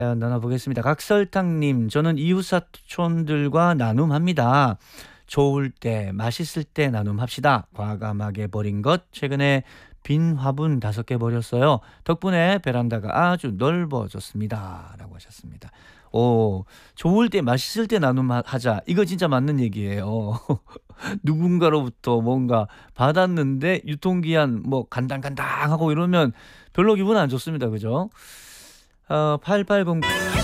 나눠보겠습니다. 각설탕님, 저는 이웃사촌들과 나눔합니다. 좋을 때, 맛있을 때 나눔합시다. 과감하게 버린 것, 최근에 빈 화분 5개 버렸어요. 덕분에 베란다가 아주 넓어졌습니다. 라고 하셨습니다. 오, 좋을 때, 맛있을 때 나눔하자. 이거 진짜 맞는 얘기예요. 누군가로부터 뭔가 받았는데 유통기한 뭐 간당간당하고 이러면 별로 기분 안 좋습니다. 그죠? 8809